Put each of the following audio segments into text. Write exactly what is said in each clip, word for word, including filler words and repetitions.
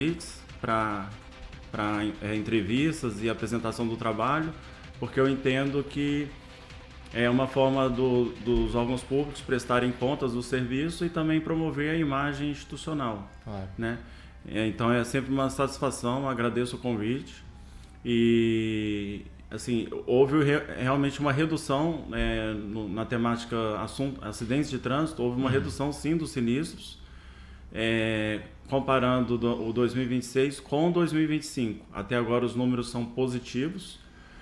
para para é, entrevistas e apresentação do trabalho, porque eu entendo que é uma forma do, dos órgãos públicos prestarem contas do serviço e também promover a imagem institucional. Claro. Né? É, então é sempre uma satisfação, agradeço o convite e assim, houve re, realmente uma redução é, no, na temática assunto, acidentes de trânsito, houve uma uhum. redução sim dos sinistros, é, comparando do, o dois mil e vinte e seis com dois mil e vinte e cinco. Até agora os números são positivos.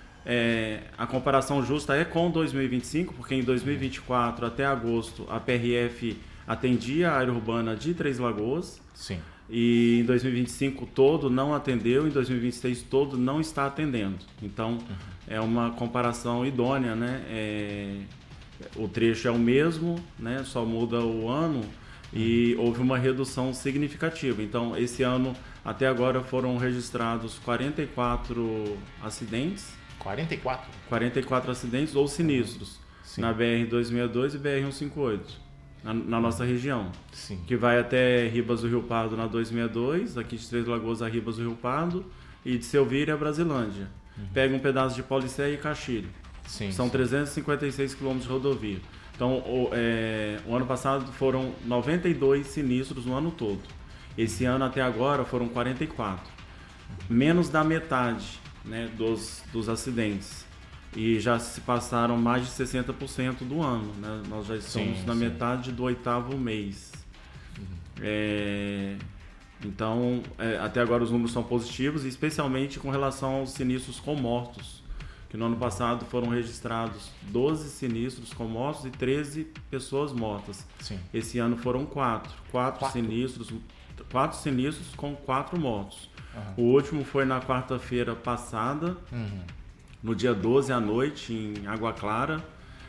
É, a comparação justa é com dois mil e vinte e cinco, porque em dois mil e vinte e quatro até agosto a P R F atendia a área urbana de Três Lagoas. Sim. E em dois mil e vinte e cinco todo não atendeu, em dois mil e vinte e seis todo não está atendendo. Então uhum. é uma comparação idônea, né? É, o trecho é o mesmo, né? Só muda o ano e uhum. houve uma redução significativa. Então esse ano até agora foram registrados quarenta e quatro acidentes. quarenta e quatro? quarenta e quatro acidentes ou sinistros Sim. na B R duzentos e sessenta e dois e B R cento e cinquenta e oito, na, na nossa região. Sim. Que vai até Ribas do Rio Pardo na duzentos e sessenta e dois, aqui de Três Lagoas a Ribas do Rio Pardo, e de Selvíria a Brasilândia. Uhum. Pega um pedaço de Paulicéia e Caxilho. Sim, São sim. trezentos e cinquenta e seis quilômetros de rodovia. Então, o, é, o ano passado foram noventa e dois sinistros no ano todo. Esse ano até agora foram quarenta e quatro. Menos da metade, né, dos, dos acidentes. E já se passaram mais de sessenta por cento do ano, né? Nós já estamos sim, na sim. metade do oitavo mês. Uhum. É, então, é, até agora os números são positivos, especialmente com relação aos sinistros com mortos, que no ano passado foram registrados doze sinistros com mortos e treze pessoas mortas. Sim. Esse ano foram quatro, quatro, quatro. sinistros, quatro sinistros com quatro mortos. Uhum. O último foi na quarta-feira passada, uhum. no dia doze à noite, em Água Clara.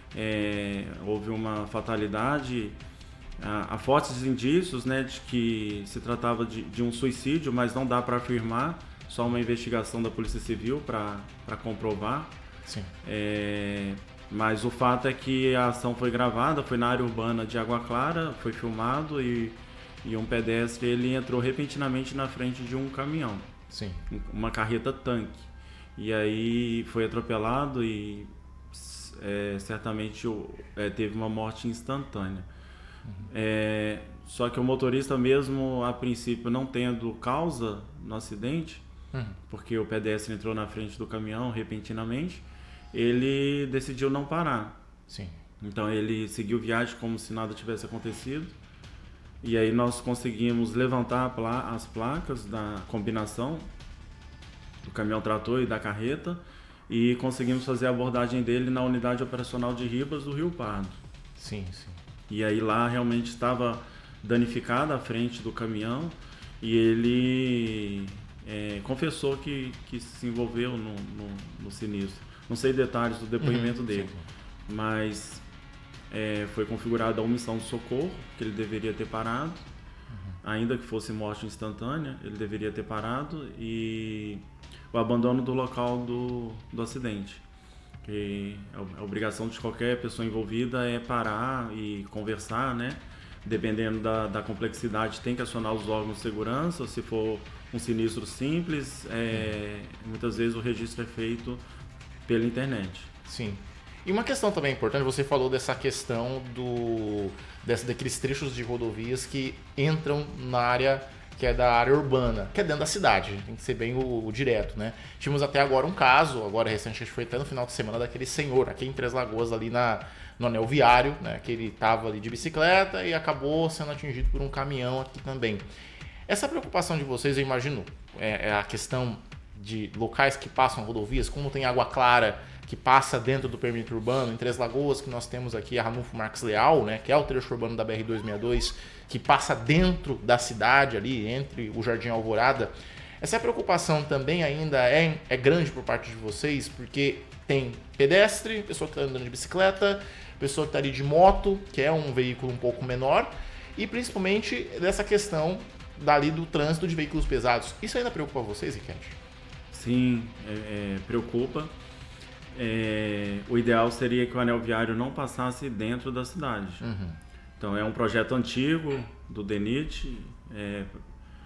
É, houve uma fatalidade, há, há fortes indícios, né, de que se tratava de, de um suicídio, mas não dá para afirmar, só uma investigação da Polícia Civil para comprovar. Sim. É, mas o fato é que a ação foi gravada, foi na área urbana de Água Clara, foi filmado e, e um pedestre ele entrou repentinamente na frente de um caminhão, Sim. uma carreta tanque. E aí foi atropelado e é, certamente é, teve uma morte instantânea. Uhum. É, só que o motorista mesmo, a princípio, não tendo causa no acidente, uhum. porque o pedestre entrou na frente do caminhão repentinamente, ele decidiu não parar. Sim. Então ele seguiu viagem como se nada tivesse acontecido. E aí nós conseguimos levantar as placas da combinação do caminhão trator e da carreta e conseguimos fazer a abordagem dele na unidade operacional de Ribas do Rio Pardo. Sim, sim. E aí lá realmente estava danificada a frente do caminhão e ele é, confessou que, que se envolveu no, no, no sinistro. Não sei detalhes do depoimento uhum, dele, sim. mas é, foi configurada a omissão de socorro, que ele deveria ter parado, uhum. ainda que fosse morte instantânea, ele deveria ter parado, e o abandono do local do, do acidente. Que a obrigação de qualquer pessoa envolvida é parar e conversar, né? Dependendo da, da complexidade, tem que acionar os órgãos de segurança. Se for um sinistro simples, é, muitas vezes o registro é feito pela internet. Sim. E uma questão também importante, você falou dessa questão do, dessa, daqueles trechos de rodovias que entram na área que é da área urbana, que é dentro da cidade, tem que ser bem o, o direto, né? Tivemos até agora um caso, agora recente, acho que foi até no final de semana, daquele senhor aqui em Três Lagoas, ali na, no anel viário, né? Que ele estava ali de bicicleta e acabou sendo atingido por um caminhão aqui também. Essa preocupação de vocês, eu imagino, é, é a questão de locais que passam rodovias, como tem Água Clara, que passa dentro do perímetro urbano, em Três Lagoas, que nós temos aqui a Ranulfo Marques Leal, né, que é o trecho urbano da B R duzentos e sessenta e dois, que passa dentro da cidade ali, entre o Jardim Alvorada. Essa preocupação também ainda é, é grande por parte de vocês, porque tem pedestre, pessoa que está andando de bicicleta, pessoa que está ali de moto, que é um veículo um pouco menor, e principalmente dessa questão dali do trânsito de veículos pesados. Isso ainda preocupa vocês, Riquete? Sim, é, é, preocupa. É, o ideal seria que o anel viário não passasse dentro da cidade. Uhum. Então é um projeto antigo do DENIT, é,